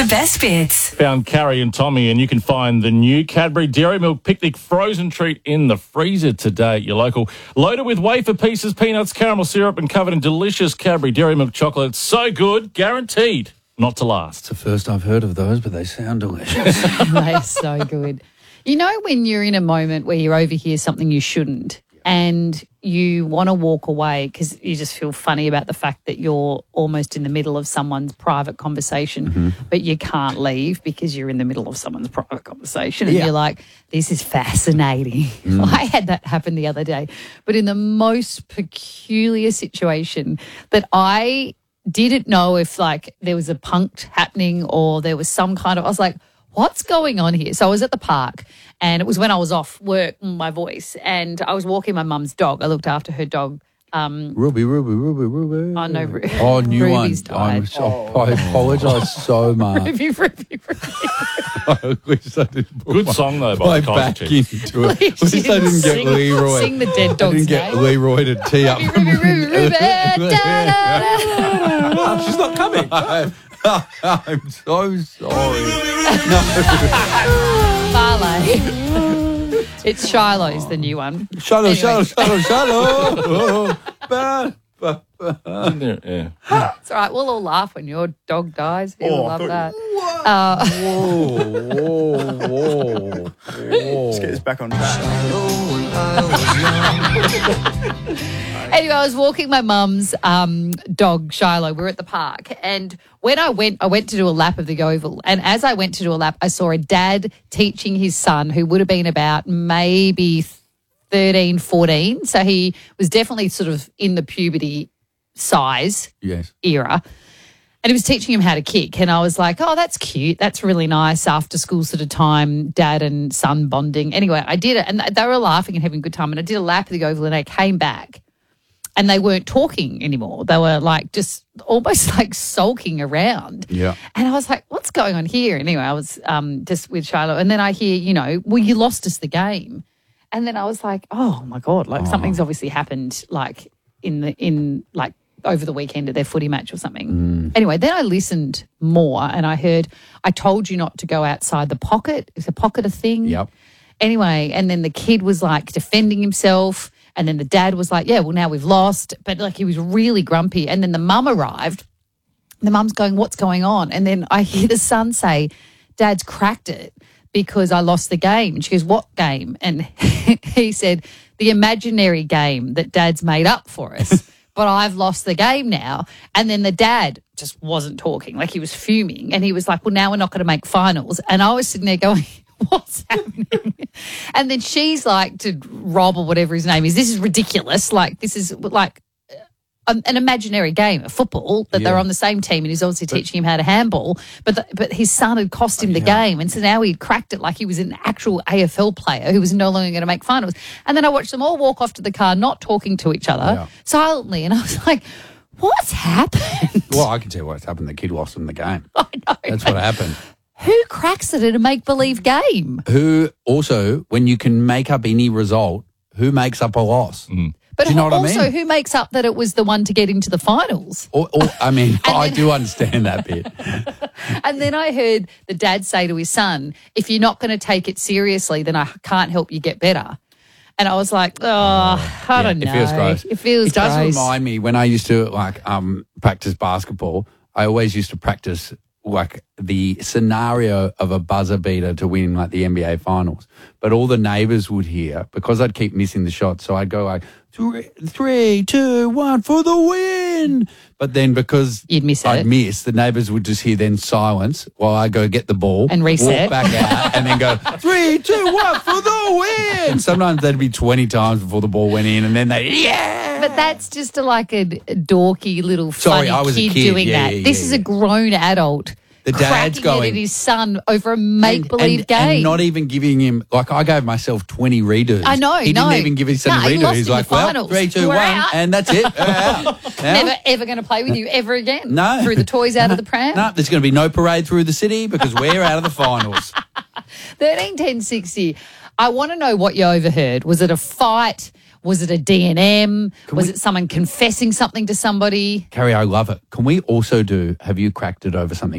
best bits. Found Carrie and Tommy, and you can find the new Cadbury Dairy Milk Picnic frozen treat in the freezer today at your local. Loaded with wafer pieces, peanuts, caramel syrup, and covered in delicious Cadbury Dairy Milk chocolate. It's so good, guaranteed not to last. It's the first I've heard of those, but they sound delicious. They're so good. You know when you're in a moment where you overhear something you shouldn't and you want to walk away because you just feel funny about the fact that you're almost in the middle of someone's private conversation, but you can't leave because you're in the middle of someone's private conversation and you're like, this is fascinating. I had that happen the other day, but in the most peculiar situation that I didn't know if like there was a punct happening or there was some kind of, I was like, what's going on here? So I was at the park and it was when I was off work, my voice, and I was walking my mum's dog. I looked after her dog. Ruby. Oh, no. New Ruby's one. died. I apologise so much. Ruby. I wish I didn't put Good song, though, by my the back Kaiser Chiefs. into it. At least I didn't get Leroy. Sing the dead I dog's didn't get name. Leroy to tee up. Ruby, Oh, she's not coming. I'm so sorry. Barley. It's Shiloh's the new one. Shiloh. Isn't there? Yeah. It's all right. We'll all laugh when your dog dies. People love that. Whoa. Let's get this back on track. Anyway, I was walking my mum's dog, Shiloh. We were at the park. And when I went to do a lap of the oval. And as I went to do a lap, I saw a dad teaching his son, who would have been about maybe 13, 14. So he was definitely sort of in the puberty size era. And he was teaching him how to kick. And I was like, oh, that's cute. That's really nice after school sort of time, dad and son bonding. Anyway, I did it. And they were laughing and having a good time. And I did a lap of the oval and I came back. And they weren't talking anymore. They were like just almost like sulking around. Yeah. And I was like, what's going on here? Anyway, I was just with Shiloh. And then I hear, well, you lost us the game. And then I was like, oh, my God, like something's obviously happened like in over the weekend at their footy match or something. Anyway, then I listened more and I heard, I told you not to go outside the pocket. Is a pocket a thing? Yep. Anyway, and then the kid was like defending himself. And then the dad was like, yeah, well, now we've lost. But like he was really grumpy. And then the mum arrived. The mum's going, what's going on? And then I hear the son say, Dad's cracked it because I lost the game. And she goes, what game? And he said, the imaginary game that Dad's made up for us. But I've lost the game now. And then the dad just wasn't talking. Like he was fuming. And he was like, well, now we're not going to make finals. And I was sitting there going, what's happening? And then she's like to Rob or whatever his name is, this is ridiculous. Like this is like an imaginary game of football that they're on the same team and he's obviously teaching him how to handball. But his son had cost him the game. And so now he'd cracked it like he was an actual AFL player who was no longer going to make finals. And then I watched them all walk off to the car, not talking to each other silently. And I was like, what's happened? Well, I can tell you what's happened. The kid lost him the game. I know. That's what happened. Who cracks it in a make-believe game? Who also, when you can make up any result, who makes up a loss? But Do you know what also, I mean? who makes up that it was the one to get into the finals? I do understand that bit. And then I heard the dad say to his son, if you're not going to take it seriously, then I can't help you get better. And I was like, I don't know. It feels gross. It does gross. remind me when I used to practice basketball, I always used to practice like the scenario of a buzzer beater to win like the NBA finals. But all the neighbors would hear because I'd keep missing the shot. So I'd go like 3, 2, 1 for the win. But then because I'd miss, the neighbors would just hear then silence while I go get the ball and reset, walk back out and then go 3, 2, 1 for the win. Sometimes that'd be 20 times before the ball went in and then But that's just a dorky little funny kid doing that. This is a grown adult. The dad's cracking going it at his son over a make-believe game. And not even giving him, like I gave myself 20 redos. I know, He didn't even give his son a he redo. lost He's in the like, well, finals. 3, 2, We're 1, out. and that's it. Never ever going to play with you ever again. No. Threw the toys out of the pram. No, there's going to be no parade through the city because we're out of the finals. 13 10 60. I want to know what you overheard. Was it a fight? Was it a D&M? Was it someone confessing something to somebody? Carrie, I love it. Can we also do, have you cracked it over something